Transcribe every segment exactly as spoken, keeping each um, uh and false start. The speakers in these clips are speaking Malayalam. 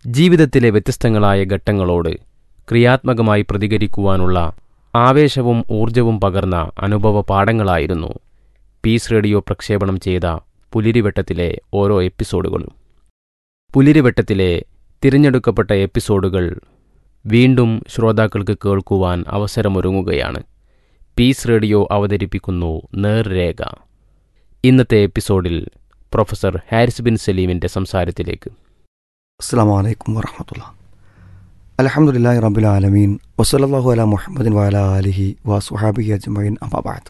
ജീവിതത്തിലെ വ്യത്യസ്തങ്ങളായ ഘട്ടങ്ങളോട് ക്രിയാത്മകമായി പ്രതികരിക്കുവാനുള്ള ആവേശവും ഊർജവും പകർന്ന അനുഭവ പാഠങ്ങളായിരുന്നു പീസ് റേഡിയോ പ്രക്ഷേപണം ചെയ്ത പുലരിവെട്ടത്തിലെ ഓരോ എപ്പിസോഡുകളും. പുലരിവെട്ടത്തിലെ തിരഞ്ഞെടുക്കപ്പെട്ട എപ്പിസോഡുകൾ വീണ്ടും ശ്രോതാക്കൾക്ക് കേൾക്കുവാൻ അവസരമൊരുങ്ങുകയാണ്. പീസ് റേഡിയോ അവതരിപ്പിക്കുന്നു നേർരേഖ. ഇന്നത്തെ എപ്പിസോഡിൽ പ്രൊഫസർ ഹാരിസ് ബിൻ സലീമിൻ്റെ സംസാരത്തിലേക്ക്. അസ്സലാമു അലൈക്കും വറഹ്മത്തുള്ളാഹി. അൽഹംദുലില്ലാഹി റബ്ബിൽ ആലമീൻ വസല്ലല്ലാഹു അലാ മുഹമ്മദിൻ വഅലാ ആലിഹി വസ്വഹാബിഹി അജ്മഈൻ. അമ്മാ ബഅദ്.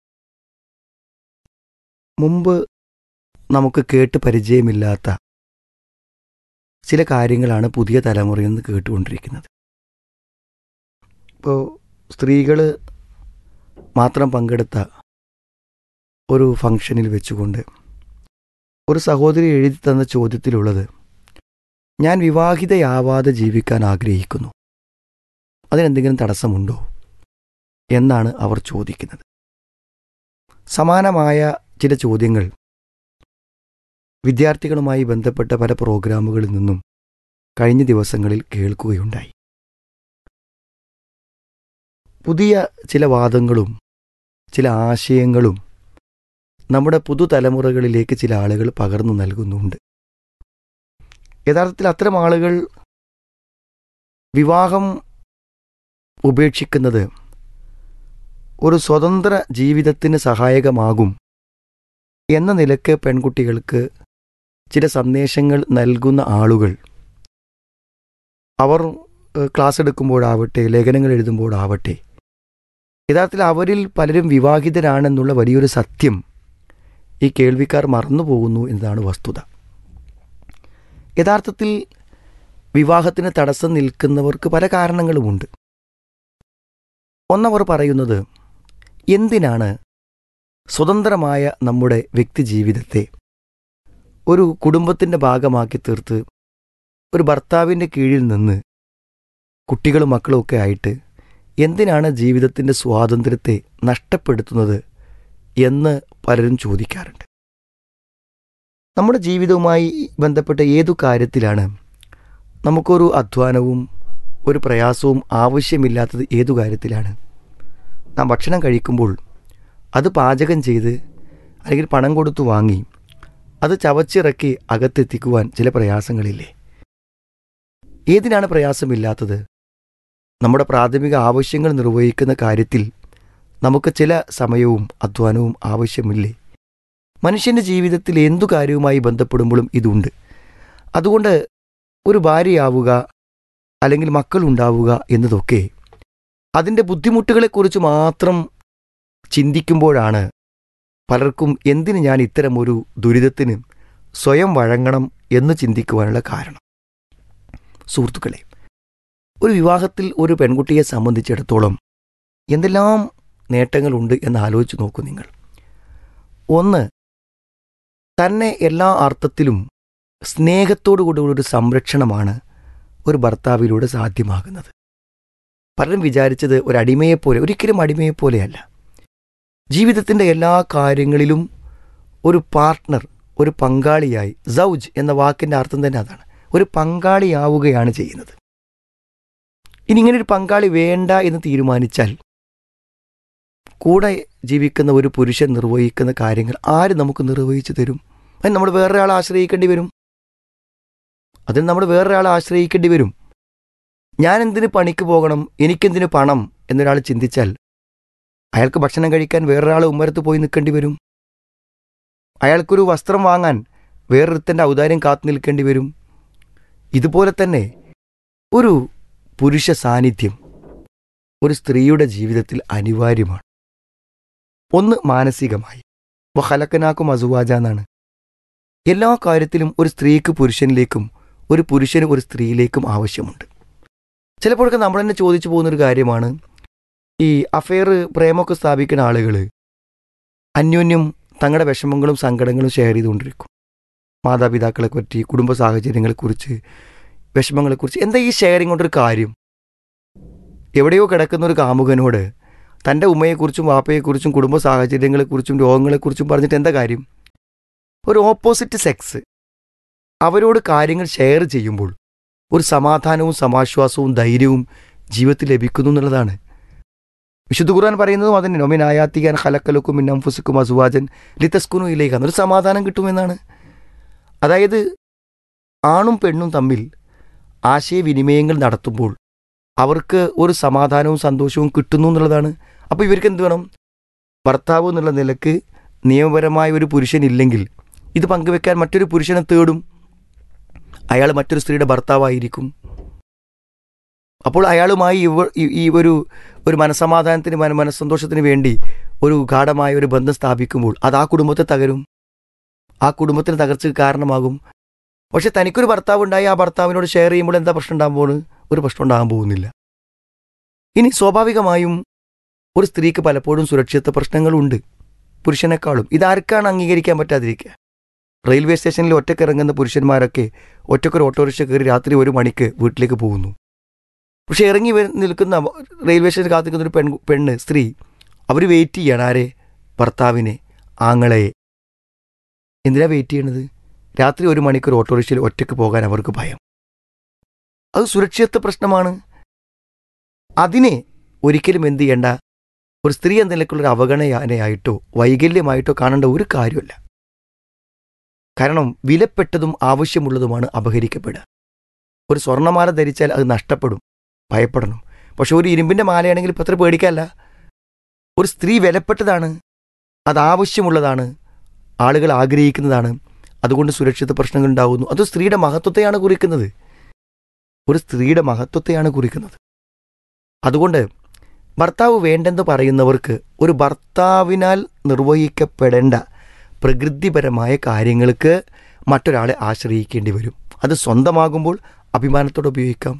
മുമ്പ് നമുക്ക് കേട്ട് പരിചയമില്ലാത്ത ചില കാര്യങ്ങളാണ് പുതിയ തലമുറയിൽ നിന്ന് കേട്ടുകൊണ്ടിരിക്കുന്നത്. ഇപ്പോൾ സ്ത്രീകൾ മാത്രം പങ്കെടുത്ത ഒരു ഫംഗ്ഷനിൽ വെച്ചുകൊണ്ട് ഒരു സഹോദരി എഴുതി തന്ന ചോദ്യത്തിലുള്ളത്, ഞാൻ വിവാഹിതയാവാതെ ജീവിക്കാൻ ആഗ്രഹിക്കുന്നു, അതിനെന്തെങ്കിലും തടസ്സമുണ്ടോ എന്നാണ് അവർ ചോദിക്കുന്നത്. സമാനമായ ചില ചോദ്യങ്ങൾ വിദ്യാർത്ഥികളുമായി ബന്ധപ്പെട്ട പല പ്രോഗ്രാമുകളിൽ നിന്നും കഴിഞ്ഞ ദിവസങ്ങളിൽ കേൾക്കുകയുണ്ടായി. പുതിയ ചില വാദങ്ങളും ചില ആശയങ്ങളും നമ്മുടെ പുതുതലമുറകളിലേക്ക് ചില ആളുകൾ പകർന്നു നൽകുന്നുണ്ട്. യഥാർത്ഥത്തിൽ അത്തരം ആളുകൾ വിവാഹം ഉപേക്ഷിക്കുന്നത് ഒരു സ്വതന്ത്ര ജീവിതത്തിന് സഹായകമാകും എന്ന നിലക്ക് പെൺകുട്ടികൾക്ക് ചില സന്ദേശങ്ങൾ നൽകുന്ന ആളുകൾ അവർ ക്ലാസ് എടുക്കുമ്പോഴാവട്ടെ ലേഖനങ്ങൾ എഴുതുമ്പോഴാവട്ടെ യഥാർത്ഥത്തിൽ അവരിൽ പലരും വിവാഹിതരാണെന്നുള്ള വലിയൊരു സത്യം ഈ കേൾവിക്കാർ മറന്നുപോകുന്നു എന്നതാണ് വസ്തുത. യഥാർത്ഥത്തിൽ വിവാഹത്തിന് തടസ്സം നിൽക്കുന്നവർക്ക് പല കാരണങ്ങളുമുണ്ട്. ഒന്നവർ പറയുന്നത്, എന്തിനാണ് സ്വതന്ത്രമായ നമ്മുടെ വ്യക്തിജീവിതത്തെ ഒരു കുടുംബത്തിൻ്റെ ഭാഗമാക്കി തീർത്ത് ഒരു ഭർത്താവിൻ്റെ കീഴിൽ നിന്ന് കുട്ടികളും മക്കളും ഒക്കെ ആയിട്ട് എന്തിനാണ് ജീവിതത്തിൻ്റെ സ്വാതന്ത്ര്യത്തെ നഷ്ടപ്പെടുത്തുന്നത് എന്ന് പലരും ചോദിക്കാറുണ്ട്. നമ്മുടെ ജീവിതവുമായി ബന്ധപ്പെട്ട ഏതു കാര്യത്തിലാണ് നമുക്കൊരു അധ്വാനവും ഒരു പ്രയാസവും ആവശ്യമില്ലാത്തത്? ഏതു കാര്യത്തിലാണ്? നാം ഭക്ഷണം കഴിക്കുമ്പോൾ അത് പാചകം ചെയ്ത് അല്ലെങ്കിൽ പണം കൊടുത്തു വാങ്ങി അത് ചവച്ചിറക്കി അകത്തെത്തിക്കുവാൻ ചില പ്രയാസങ്ങളില്ലേ? ഏതിനാണ് പ്രയാസമില്ലാത്തത്? നമ്മുടെ പ്രാഥമിക ആവശ്യങ്ങൾ നിർവഹിക്കുന്ന കാര്യത്തിൽ നമുക്ക് ചില സമയവും അധ്വാനവും ആവശ്യമില്ലേ? മനുഷ്യൻ്റെ ജീവിതത്തിൽ എന്തു കാര്യവുമായി ബന്ധപ്പെടുമ്പോഴും ഇതുണ്ട്. അതുകൊണ്ട് ഒരു ഭാര്യയാവുക അല്ലെങ്കിൽ മക്കളുണ്ടാവുക എന്നതൊക്കെ അതിൻ്റെ ബുദ്ധിമുട്ടുകളെക്കുറിച്ച് മാത്രം ചിന്തിക്കുമ്പോഴാണ് പലർക്കും എന്തിന് ഞാൻ ഇത്തരമൊരു ദുരിതത്തിന് സ്വയം വഴങ്ങണം എന്ന് ചിന്തിക്കുവാനുള്ള കാരണം. സുഹൃത്തുക്കളെ, ഒരു വിവാഹത്തിൽ ഒരു പെൺകുട്ടിയെ സംബന്ധിച്ചിടത്തോളം എന്തെല്ലാം നേട്ടങ്ങളുണ്ട് എന്ന് ആലോചിച്ച് നോക്കൂ നിങ്ങൾ. ഒന്ന്, തന്നെ എല്ലാ അർത്ഥത്തിലും സ്നേഹത്തോടുകൂടിയുള്ള ഒരു സംരക്ഷണമാണ് ഒരു ഭർത്താവിലൂടെ സാധ്യമാകുന്നത്. പലരും വിചാരിച്ചത് ഒരു അടിമയെപ്പോലെ, ഒരിക്കലും അടിമയെപ്പോലെയല്ല. ജീവിതത്തിൻ്റെ എല്ലാ കാര്യങ്ങളിലും ഒരു പാർട്ട്ണർ, ഒരു പങ്കാളിയായി, സൗജ് എന്ന വാക്കിൻ്റെ അർത്ഥം തന്നെ അതാണ്, ഒരു പങ്കാളിയാവുകയാണ് ചെയ്യുന്നത്. ഇനി ഇങ്ങനൊരു പങ്കാളി വേണ്ട എന്ന് തീരുമാനിച്ചാൽ കൂടെ ജീവിക്കുന്ന ഒരു പുരുഷൻ നിർവഹിക്കുന്ന കാര്യങ്ങൾ ആര് നമുക്ക് നിർവഹിച്ചു തരും? അതിന് നമ്മൾ വേറൊരാളെ ആശ്രയിക്കേണ്ടി വരും. അതിന് നമ്മൾ വേറൊരാളെ ആശ്രയിക്കേണ്ടി വരും. ഞാൻ എന്തിന് പണിക്ക് പോകണം, എനിക്കെന്തിന് പണം എന്നൊരാൾ ചിന്തിച്ചാൽ അയാൾക്ക് ഭക്ഷണം കഴിക്കാൻ വേറൊരാൾ ഉമ്മരത്ത് പോയി നിൽക്കേണ്ടി വരും. അയാൾക്കൊരു വസ്ത്രം വാങ്ങാൻ വേറൊരുത്തൻ്റെ ഔദാര്യം കാത്തു നിൽക്കേണ്ടി വരും. ഇതുപോലെ തന്നെ ഒരു പുരുഷ സാന്നിധ്യം ഒരു സ്ത്രീയുടെ ജീവിതത്തിൽ അനിവാര്യമാണ്. ഒന്ന്, മാനസികമായി വഖലഖനാകും അസ്വാജ എന്നാണ്. എല്ലാ കാര്യത്തിലും ഒരു സ്ത്രീക്ക് പുരുഷനിലേക്കും ഒരു പുരുഷന് ഒരു സ്ത്രീയിലേക്കും ആവശ്യമുണ്ട്. ചിലപ്പോഴൊക്കെ നമ്മൾ തന്നെ ചോദിച്ചു പോകുന്നൊരു കാര്യമാണ്, ഈ അഫെയർ പ്രേമമൊക്കെ സ്ഥാപിക്കുന്ന ആളുകൾ അന്യോന്യം തങ്ങളുടെ വിഷമങ്ങളും സങ്കടങ്ങളും ഷെയർ ചെയ്തുകൊണ്ടിരിക്കും. മാതാപിതാക്കളെപ്പറ്റി, കുടുംബ സാഹചര്യങ്ങളെക്കുറിച്ച്, വിഷമങ്ങളെക്കുറിച്ച്. എന്താ ഈ ഷെയറിങ് കൊണ്ടൊരു കാര്യം? എവിടെയോ കിടക്കുന്ന ഒരു കാമുകനോട് തൻ്റെ ഉമ്മയെക്കുറിച്ചും വാപ്പയെക്കുറിച്ചും കുടുംബ സാഹചര്യങ്ങളെക്കുറിച്ചും രോഗങ്ങളെക്കുറിച്ചും പറഞ്ഞിട്ട് എന്താ കാര്യം? ഒരു ഓപ്പോസിറ്റ് സെക്സ് അവരോട് കാര്യങ്ങൾ ഷെയർ ചെയ്യുമ്പോൾ ഒരു സമാധാനവും സമാശ്വാസവും ധൈര്യവും ജീവിതത്തിൽ ലഭിക്കുന്നു എന്നുള്ളതാണ്. വിശുദ്ധ ഖുർആൻ പറയുന്നതും അതിന് നൊമിൻ ആയാത്തിക്കാൻ ഹലക്കലക്കും മിന്നംഫുസിക്കും അസുവാജൻ ലിതസ്കുനു ഇലേക്കാണ്, ഒരു സമാധാനം കിട്ടുമെന്നാണ്. അതായത് ആണും പെണ്ണും തമ്മിൽ ആശയവിനിമയങ്ങൾ നടത്തുമ്പോൾ അവർക്ക് ഒരു സമാധാനവും സന്തോഷവും കിട്ടുന്നു എന്നുള്ളതാണ്. അപ്പോൾ ഇവർക്ക് എന്ത് വേണം? ഭർത്താവ് എന്നുള്ള നിലക്ക് നിയമപരമായ ഒരു പുരുഷനില്ലെങ്കിൽ ഇത് പങ്കുവെക്കാൻ മറ്റൊരു പുരുഷനെ തേടും. അയാൾ മറ്റൊരു സ്ത്രീയുടെ ഭർത്താവായിരിക്കും. അപ്പോൾ അയാളുമായി ഇവ ഈ ഒരു ഒരു മനസ്സമാധാനത്തിന് മന മനസ്സന്തോഷത്തിന് വേണ്ടി ഒരു ഗാഢമായ ഒരു ബന്ധം സ്ഥാപിക്കുമ്പോൾ അത് ആ കുടുംബത്തെ തകരും, ആ കുടുംബത്തിന് തകർച്ചയ്ക്ക് കാരണമാകും. പക്ഷെ തനിക്കൊരു ഭർത്താവ് ഉണ്ടായി ആ ഭർത്താവിനോട് ഷെയർ ചെയ്യുമ്പോൾ എന്താ പ്രശ്നം ഉണ്ടാകാൻ പോകുന്നത്? ഒരു പ്രശ്നം ഉണ്ടാകാൻ പോകുന്നില്ല. ഇനി സ്വാഭാവികമായും ഒരു സ്ത്രീക്ക് പലപ്പോഴും സുരക്ഷിത പ്രശ്നങ്ങളുണ്ട് പുരുഷനേക്കാളും. ഇതാർക്കാണ് അംഗീകരിക്കാൻ പറ്റാതിരിക്കുക? റെയിൽവേ സ്റ്റേഷനിൽ ഒറ്റക്കിറങ്ങുന്ന പുരുഷന്മാരൊക്കെ ഒറ്റക്കൊരു ഓട്ടോറിക്ഷ കയറി രാത്രി ഒരു മണിക്ക് വീട്ടിലേക്ക് പോകുന്നു. പക്ഷെ ഇറങ്ങി നിൽക്കുന്ന റെയിൽവേ സ്റ്റേഷനിൽ കാത്തിക്കുന്ന ഒരു പെൺ പെണ്ണ് സ്ത്രീ അവർ വെയിറ്റ് ചെയ്യണം. ആരെ? ഭർത്താവിനെ, ആങ്ങളയെ. എന്തിനാ വെയിറ്റ് ചെയ്യണത്? രാത്രി ഒരു മണിക്കൂർ ഓട്ടോറിക്ഷയിൽ ഒറ്റയ്ക്ക് പോകാൻ അവർക്ക് ഭയം. അത് സുരക്ഷിതത്വ പ്രശ്നമാണ്. അതിനെ ഒരിക്കലും എന്ത് ചെയ്യേണ്ട, ഒരു സ്ത്രീ എന്ന നിലയ്ക്കുള്ളൊരു അവഗണനയായിട്ടോ വൈകല്യമായിട്ടോ കാണേണ്ട ഒരു കാര്യമല്ല. കാരണം വിലപ്പെട്ടതും ആവശ്യമുള്ളതുമാണ് അപഹരിക്കപ്പെടുക. ഒരു സ്വർണ്ണമാല ധരിച്ചാൽ അത് നഷ്ടപ്പെടും, ഭയപ്പെടണം. പക്ഷെ ഒരു ഇരുമ്പിൻ്റെ മാലയാണെങ്കിൽ ഇപ്പം അത്ര പേടിക്കാനല്ല. ഒരു സ്ത്രീ വിലപ്പെട്ടതാണ്, അത് ആവശ്യമുള്ളതാണ്, ആളുകൾ ആഗ്രഹിക്കുന്നതാണ്. അതുകൊണ്ട് സുരക്ഷിത പ്രശ്നങ്ങൾ ഉണ്ടാകുന്നു. അത് സ്ത്രീയുടെ മഹത്വത്തെയാണ് കുറിക്കുന്നത്. ഒരു സ്ത്രീയുടെ മഹത്വത്തെയാണ് കുറിക്കുന്നത്. അതുകൊണ്ട് ഭർത്താവ് വേണ്ടെന്ന് പറയുന്നവർക്ക് ഒരു ഭർത്താവിനാൽ നിർവഹിക്കപ്പെടേണ്ട പ്രകൃതിപരമായ കാര്യങ്ങൾക്ക് മറ്റൊരാളെ ആശ്രയിക്കേണ്ടി വരും. അത് സ്വന്തമാകുമ്പോൾ അഭിമാനത്തോടെ ഉപയോഗിക്കാം.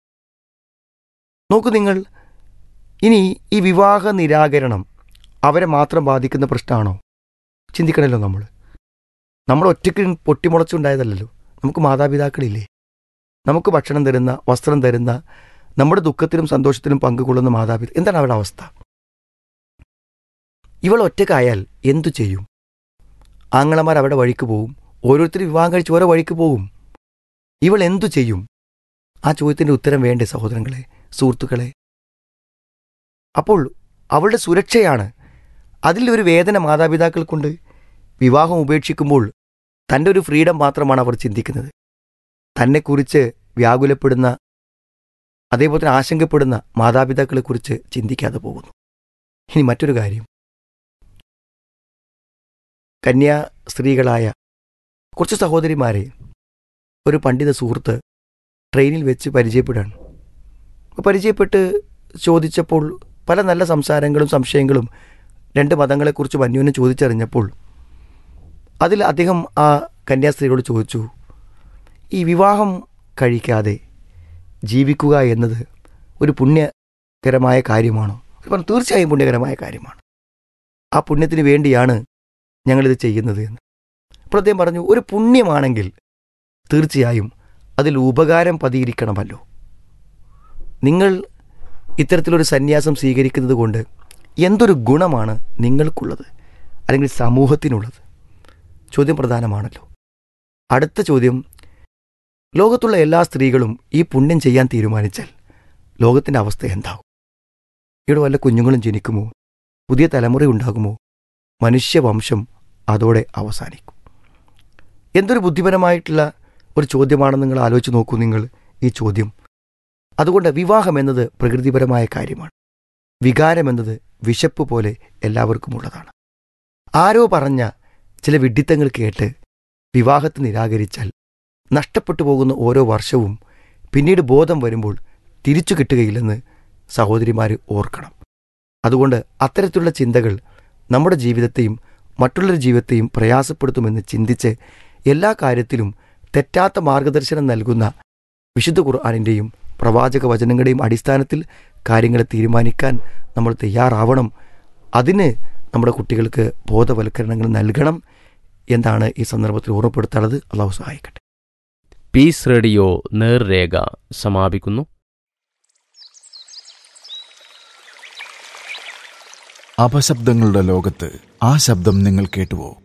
നോക്കൂ നിങ്ങൾ, ഇനി ഈ വിവാഹ നിരാകരണം അവരെ മാത്രം ബാധിക്കുന്ന പ്രശ്നമാണോ? ചിന്തിക്കണമല്ലോ. നമ്മൾ നമ്മൾ ഒറ്റയ്ക്ക് പൊട്ടിമുളച്ചുണ്ടായതല്ലല്ലോ. നമുക്ക് മാതാപിതാക്കളില്ലേ? നമുക്ക് ഭക്ഷണം തരുന്ന, വസ്ത്രം തരുന്ന, നമ്മുടെ ദുഃഖത്തിലും സന്തോഷത്തിലും പങ്കുകൊള്ളുന്ന മാതാപിതാക്കൾ. എന്താണ് അവരുടെ അവസ്ഥ? ഇവൾ ഒറ്റക്കായാൽ എന്തു ചെയ്യും? ആങ്ങളമാർ അവിടെ വഴിക്ക് പോവും, ഓരോരുത്തരും വിവാഹം കഴിച്ച് ഓരോ വഴിക്ക് പോവും. ഇവൾ എന്തു ചെയ്യും? ആ ചോദ്യത്തിൻ്റെ ഉത്തരം വേണ്ടേ സഹോദരങ്ങളെ, സുഹൃത്തുക്കളെ? അപ്പോൾ അവളുടെ സുരക്ഷയാണ് അതിലൊരു വേദന മാതാപിതാക്കൾക്കുണ്ട്. വിവാഹം ഉപേക്ഷിക്കുമ്പോൾ തൻ്റെ ഒരു ഫ്രീഡം മാത്രമാണ് അവർ ചിന്തിക്കുന്നത്. തന്നെക്കുറിച്ച് വ്യാകുലപ്പെടുന്ന, അതേപോലെ തന്നെ ആശങ്കപ്പെടുന്ന മാതാപിതാക്കളെക്കുറിച്ച് ചിന്തിക്കാതെ പോകുന്നു. ഇനി മറ്റൊരു കാര്യം, കന്യാ സ്ത്രീകളായ കുറച്ച് സഹോദരിമാരെ ഒരു പണ്ഡിത സുഹൃത്ത് ട്രെയിനിൽ വെച്ച് പരിചയപ്പെടുകയാണ്. പരിചയപ്പെട്ട് ചോദിച്ചപ്പോൾ പല നല്ല സംസാരങ്ങളും സംശയങ്ങളും രണ്ട് മതങ്ങളെക്കുറിച്ച് അന്യോന്യം ചോദിച്ചറിഞ്ഞപ്പോൾ അതിൽ അദ്ദേഹം ആ കന്യാസ്ത്രീയോട് ചോദിച്ചു, ഈ വിവാഹം കഴിക്കാതെ ജീവിക്കുക എന്നത് ഒരു പുണ്യകരമായ കാര്യമാണോ? പറഞ്ഞു, തീർച്ചയായും പുണ്യകരമായ കാര്യമാണ്. ആ പുണ്യത്തിന് വേണ്ടിയാണ് ഞങ്ങളിത് ചെയ്യുന്നത് എന്ന്. അപ്പോൾ അദ്ദേഹം പറഞ്ഞു, ഒരു പുണ്യമാണെങ്കിൽ തീർച്ചയായും അതിൽ ഉപകാരം പതിയിരിക്കണമല്ലോ. നിങ്ങൾ ഇത്തരത്തിലൊരു സന്യാസം സ്വീകരിക്കുന്നത് കൊണ്ട് എന്തൊരു ഗുണമാണ് നിങ്ങൾക്കുള്ളത് അല്ലെങ്കിൽ സമൂഹത്തിനുള്ളത്? ചോദ്യം പ്രധാനമാണല്ലോ. അടുത്ത ചോദ്യം, ലോകത്തുള്ള എല്ലാ സ്ത്രീകളും ഈ പുണ്യം ചെയ്യാൻ തീരുമാനിച്ചാൽ ലോകത്തിൻ്റെ അവസ്ഥ എന്താവും? ഇവിടെ വല്ല കുഞ്ഞുങ്ങളും ജനിക്കുമോ? പുതിയ തലമുറ ഉണ്ടാകുമോ? മനുഷ്യവംശം അതോടെ അവസാനിക്കും. എന്തൊരു ബുദ്ധിപരമായിട്ടുള്ള ഒരു ചോദ്യമാണെന്ന് നിങ്ങൾ ആലോചിച്ച് നോക്കൂ നിങ്ങൾ ഈ ചോദ്യം. അതുകൊണ്ട് വിവാഹം എന്നത് പ്രകൃതിപരമായ കാര്യമാണ്. വികാരമെന്നത് വിശപ്പ് പോലെ എല്ലാവർക്കും ഉള്ളതാണ്. ആരോ പറഞ്ഞ ചില വിഡ്ഢിത്തങ്ങൾ കേട്ട് വിവാഹത്തെ നിരാകരിച്ചാൽ നഷ്ടപ്പെട്ടു പോകുന്ന ഓരോ വർഷവും പിന്നീട് ബോധം വരുമ്പോൾ തിരിച്ചു കിട്ടുകയില്ലെന്ന് സഹോദരിമാർ ഓർക്കണം. അതുകൊണ്ട് അത്തരത്തിലുള്ള ചിന്തകൾ നമ്മുടെ ജീവിതത്തെയും മറ്റുള്ളവരുടെ ജീവിതത്തെയും പ്രയാസപ്പെടുത്തുമെന്ന് ചിന്തിച്ച് എല്ലാ കാര്യത്തിലും തെറ്റാത്ത മാർഗദർശനം നൽകുന്ന വിശുദ്ധ ഖുർആനിൻ്റെയും പ്രവാചക വചനങ്ങളുടെയും അടിസ്ഥാനത്തിൽ കാര്യങ്ങളെ തീരുമാനിക്കാൻ നമ്മൾ തയ്യാറാവണം. അതിന് നമ്മുടെ കുട്ടികൾക്ക് ബോധവൽക്കരണങ്ങൾ നൽകണം എന്നാണ് ഈ സന്ദർഭത്തിൽ ഓർമ്മപ്പെടുത്താനുള്ളത്. അള്ളാഹു സഹായിക്കട്ടെ. പീസ് റേഡിയോ നേർരേഖ സമാപിക്കുന്നു. അപശബ്ദങ്ങളുടെ ലോകത്ത് ആ ശബ്ദം നിങ്ങൾ കേട്ടുവോ?